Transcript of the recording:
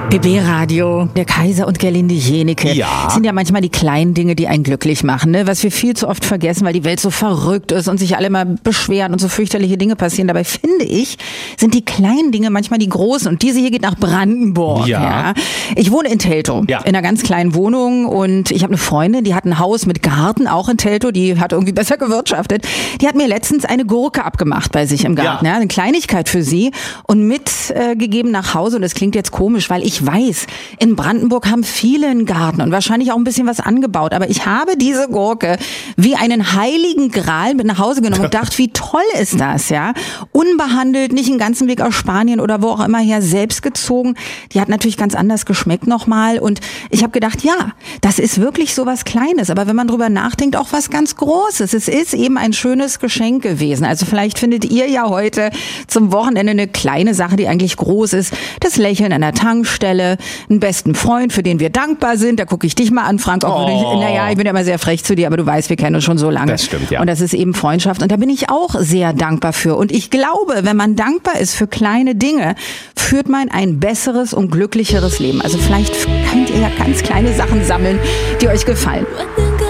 BB Radio, der Kaiser und Gerlinde Jenecke. Ja. Sind ja manchmal die kleinen Dinge, die einen glücklich machen, ne? Was wir viel zu oft vergessen, weil die Welt so verrückt ist und sich alle mal beschweren und so fürchterliche Dinge passieren. Dabei finde ich, sind die kleinen Dinge manchmal die großen. Und diese hier geht nach Brandenburg. Ja. Ich wohne in Teltow, in einer ganz kleinen Wohnung, und ich habe eine Freundin, die hat ein Haus mit Garten, auch in Teltow. Die hat irgendwie besser gewirtschaftet. Die hat mir letztens eine Gurke abgemacht bei sich im Garten. Ja. Eine Kleinigkeit für sie und mitgegeben nach Hause. Und das klingt jetzt komisch, weil ich weiß, in Brandenburg haben viele einen Garten und wahrscheinlich auch ein bisschen was angebaut. Aber ich habe diese Gurke wie einen heiligen Gral mit nach Hause genommen und gedacht, wie toll ist das, ja? Unbehandelt, nicht den ganzen Weg aus Spanien oder wo auch immer her, selbst gezogen. Die hat natürlich ganz anders geschmeckt nochmal. Und ich habe gedacht, ja, das ist wirklich so was Kleines. Aber wenn man drüber nachdenkt, auch was ganz Großes. Es ist eben ein schönes Geschenk gewesen. Also vielleicht findet ihr ja heute zum Wochenende eine kleine Sache, die eigentlich groß ist. Das Lächeln an der Tankstelle, einen besten Freund, für den wir dankbar sind. Da gucke ich dich mal an, Frank. Ich bin ja immer sehr frech zu dir, aber du weißt, wir kennen uns schon so lange. Das stimmt, ja. Und das ist eben Freundschaft. Und da bin ich auch sehr dankbar für. Und ich glaube, wenn man dankbar ist für kleine Dinge, führt man ein besseres und glücklicheres Leben. Also vielleicht könnt ihr ja ganz kleine Sachen sammeln, die euch gefallen.